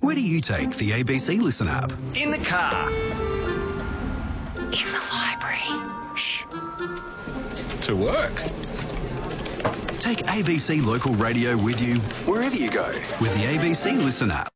Where do you take the ABC Listen app? In the car. In the library. Shh. To work. Take ABC Local Radio with you wherever you go with the ABC Listen app.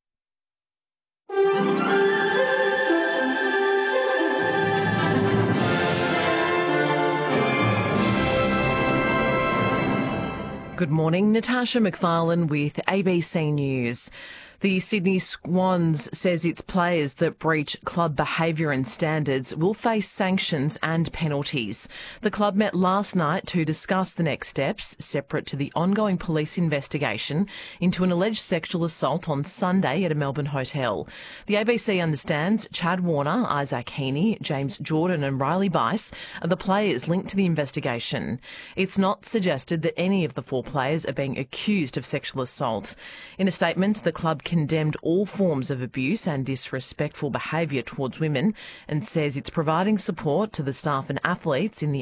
Good morning, Natasha McFarlane with ABC News. The Sydney Swans says its players that breach club behaviour and standards will face sanctions and penalties. The club met last night to discuss the next steps, separate to the ongoing police investigation into an alleged sexual assault on Sunday at a Melbourne hotel. The ABC understands Chad Warner, Isaac Heaney, James Jordan and Riley Bice are the players linked to the investigation. It's not suggested that any of the four players are being accused of sexual assault. In a statement, the club condemned all forms of abuse and disrespectful behaviour towards women and says it's providing support to the staff and athletes in the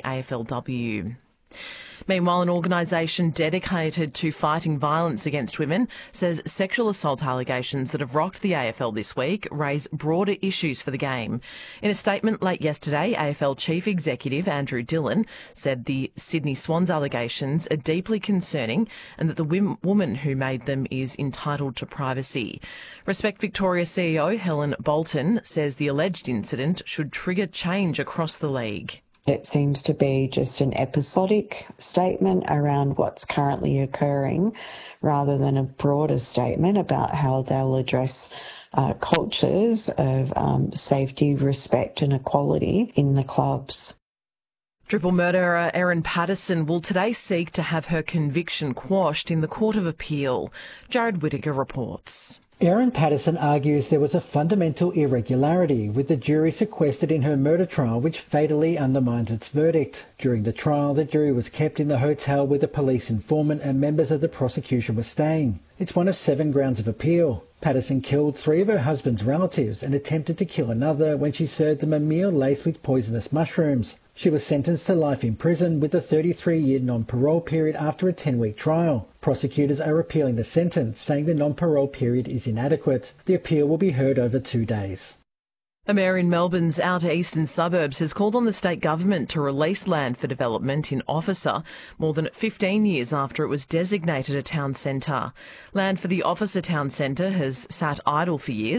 AFLW. Meanwhile, an organisation dedicated to fighting violence against women says sexual assault allegations that have rocked the AFL this week raise broader issues for the game. In a statement late yesterday, AFL Chief Executive Andrew Dillon said the Sydney Swans allegations are deeply concerning and that the woman who made them is entitled to privacy. Respect Victoria CEO Helen Bolton says the alleged incident should trigger change across the league. It seems to be just an episodic statement around what's currently occurring rather than a broader statement about how they'll address cultures of safety, respect and equality in the clubs. Triple murderer Erin Patterson will today seek to have her conviction quashed in the Court of Appeal. Jared Whittaker reports. Erin Patterson argues there was a fundamental irregularity with the jury sequestered in her murder trial, which fatally undermines its verdict. During the trial, the jury was kept in the hotel where the police informant and members of the prosecution were staying. It's one of 7 grounds of appeal. Patterson killed 3 of her husband's relatives and attempted to kill another when she served them a meal laced with poisonous mushrooms. She was sentenced to life in prison with a 33-year non-parole period after a 10-week trial. Prosecutors are appealing the sentence, saying the non-parole period is inadequate. The appeal will be heard over 2 days. A mayor in Melbourne's outer eastern suburbs has called on the state government to release land for development in Officer more than 15 years after it was designated a town centre. Land for the Officer town centre has sat idle for years.